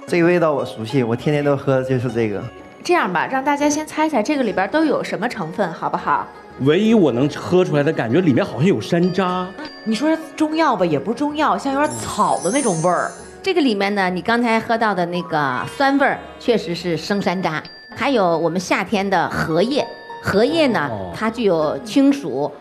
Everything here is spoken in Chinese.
这个味道我熟悉，我天天都喝，就是这个。 这样吧，让大家先猜猜这个里边都有什么成分，好不好？ 唯一我能喝出来的感觉，里面好像有山楂。 你说中药吧，也不是中药，像有点草的那种味儿。 这个里面呢，你刚才喝到的那个酸味儿，确实是生山楂，还有我们夏天的荷叶。荷叶呢，它具有清暑